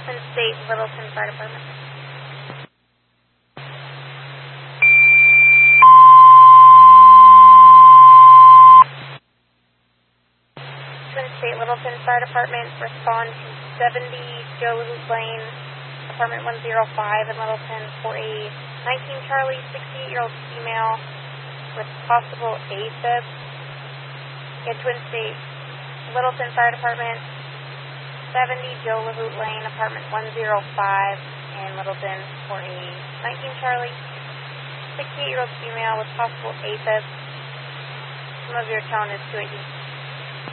Twin State, Littleton Fire Department. Twin State, Littleton Fire Department, respond to 70 Joe Hoot Lane, apartment 105 in Littleton for a 19 Charlie, 68-year-old female with possible AFib. In Twin State, Littleton Fire Department, 70 Joe Hoot Lane, apartment 105 in Littleton for a 19 Charlie, 68-year-old female with possible AFib. Some of your tone is 280.